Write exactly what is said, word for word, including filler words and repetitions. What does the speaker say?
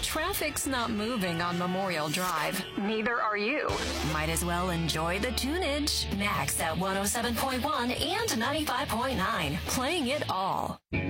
Traffic's not moving on Memorial Drive. Neither are you. Might as well enjoy the tunage. Max at one oh seven point one and ninety-five point nine. Playing it all.